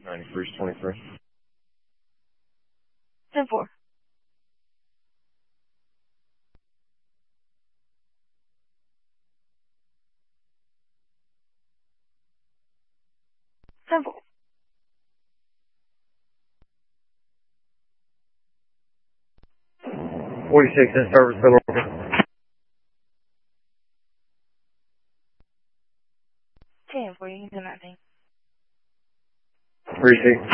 93's 23. 10-4. 10-4. 46 in service, Philadelphia. 10-4, you can do nothing. 36.